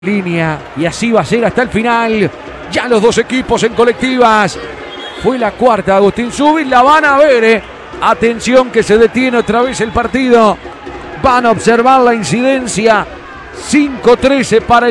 línea y así va a ser hasta el final. Ya los dos equipos en colectivas. Fue la cuarta, Agustín Zubin, la van a ver. Atención que se detiene otra vez el partido. Van a observar la incidencia. 5-13 para el